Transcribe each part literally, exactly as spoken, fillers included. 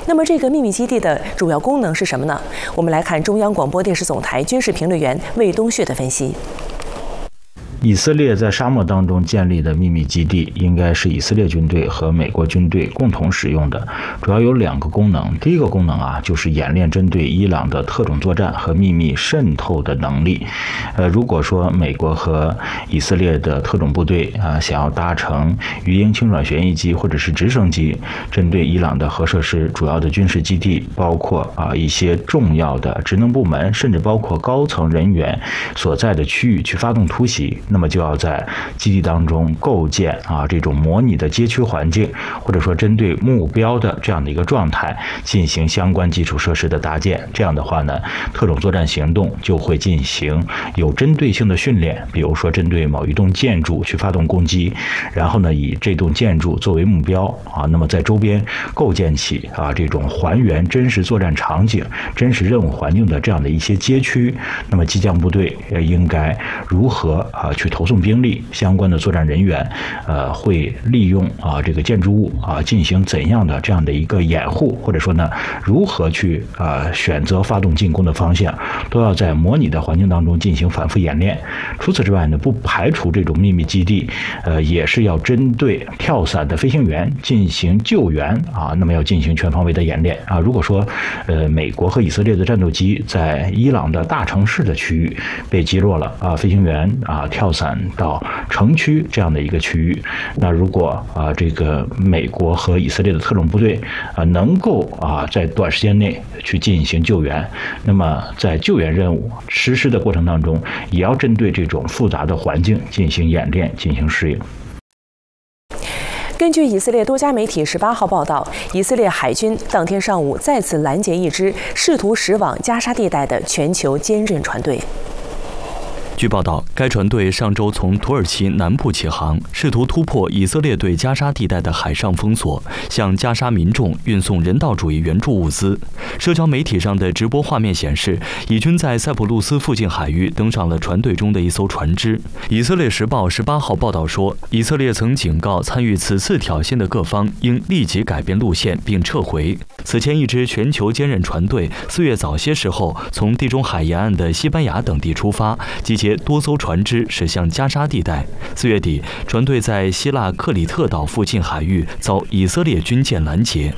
那么这个秘密基地的主要功能是什么呢？我们来看中央广播电视总台军事评论员魏东旭的分析。 以色列在沙漠当中建立的秘密基地，应该是以色列军队和美国军队共同使用的，主要有两个功能。第一个功能啊，就是演练针对伊朗的特种作战和秘密渗透的能力。呃，如果说美国和以色列的特种部队啊，想要搭乘鱼鹰轻转旋翼机或者是直升机，针对伊朗的核设施、主要的军事基地，包括啊一些重要的职能部门，甚至包括高层人员所在的区域去发动突袭。那么就要在基地当中构建啊这种模拟的街区环境，或者说针对目标的这样的一个状态进行相关基础设施的搭建。这样的话呢，特种作战行动就会进行有针对性的训练，比如说针对某一栋建筑去发动攻击，然后呢以这栋建筑作为目标啊，那么在周边构建起啊这种还原真实作战场景、真实任务环境的这样的一些街区。那么机降部队应该如何啊去投送兵力，相关的作战人员，呃，会利用啊这个建筑物啊进行怎样的这样的一个掩护，或者说呢，如何去啊选择发动进攻的方向，都要在模拟的环境当中进行反复演练。除此之外呢，不排除这种秘密基地，呃，也是要针对跳伞的飞行员进行救援啊，那么要进行全方位的演练啊。如果说呃美国和以色列的战斗机在伊朗的大城市的区域被击落了啊，飞行员啊跳伞到城区这样的一个区域，那如果啊这个美国和以色列的特种部队啊能够啊在短时间内去进行救援，那么在救援任务实施的过程当中，也要针对这种复杂的环境进行演练，进行适应。 根据以色列多家媒体十八号报道，以色列海军当天上午再次拦截一支试图驶往加沙地带的全球坚韧船队。 据报道，该船队上周从土耳其南部起航，试图突破以色列对加沙地带的海上封锁，向加沙民众运送人道主义援助物资。社交媒体上的直播画面显示，以军在塞浦路斯附近海域登上了船队中的一艘船只。以色列时报十八号报道说，以色列曾警告参与此次挑衅的各方应立即改变路线并撤回。此前，一支全球坚韧船队四月早些时候从地中海沿岸的西班牙等地出发，集结多艘船只驶向加沙地带。四月底，船队在希腊克里特岛附近海域遭以色列军舰拦截。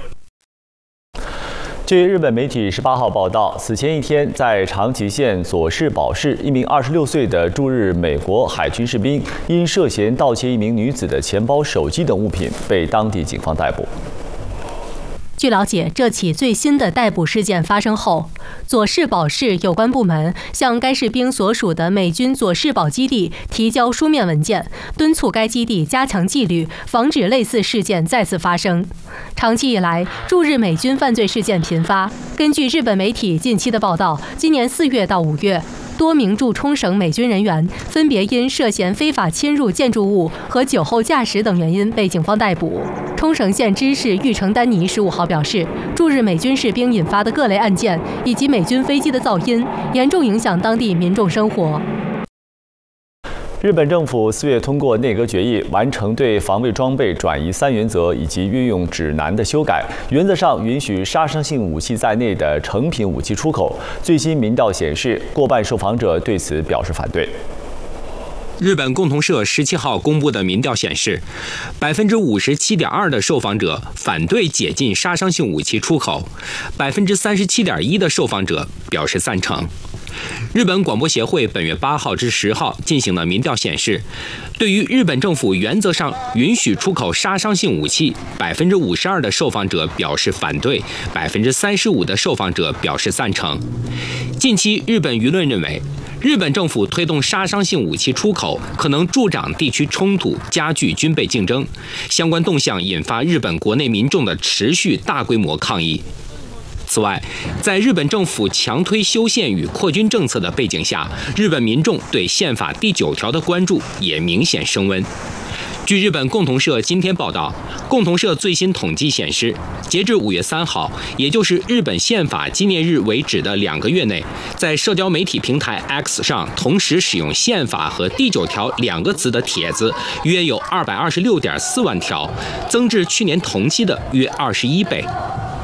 据日本媒体十八号报道，此前一天，在长崎县佐世保市，一名二十六岁的驻日美国海军士兵因涉嫌盗窃一名女子的钱包、手机等物品，被当地警方逮捕。 据了解，这起最新的逮捕事件发生后，佐世保市有关部门向该士兵所属的美军佐世保基地提交书面文件，敦促该基地加强纪律，防止类似事件再次发生。长期以来，驻日美军犯罪事件频发。根据日本媒体近期的报道，今年四月到五月，多名驻冲绳美军人员分别因涉嫌非法侵入建筑物和酒后驾驶等原因被警方逮捕。冲绳县知事玉城丹尼十五号表示，驻日美军士兵引发的各类案件以及美军飞机的噪音，严重影响当地民众生活。 日本政府四月通过内阁决议，完成对防卫装备转移三原则以及运用指南的修改，原则上允许杀伤性武器在内的成品武器出口。最新民调显示，过半受访者对此表示反对。 日本共同社十七号公布的民调显示，百分之五十七点二的受访者反对解禁杀伤性武器出口，百分之三十七点一的受访者表示赞成。日本广播协会本月八号至十号进行的民调显示，对于日本政府原则上允许出口杀伤性武器，百分之五十二的受访者表示反对，百分之三十五的受访者表示赞成。近期，日本舆论认为，日本政府推动杀伤性武器出口，可能助长地区冲突，加剧军备竞争。相关动向引发日本国内民众的持续大规模抗议。此外，在日本政府强推修宪与扩军政策的背景下，日本民众对宪法第九条的关注也明显升温。据日本共同社今天报道，共同社最新统计显示，截至五月三号，也就是日本宪法纪念日为止的两个月内，在社交媒体平台 X 上同时使用宪法和第九条两个词的帖子约有二百二十六点四万条，增至去年同期的约二十一倍。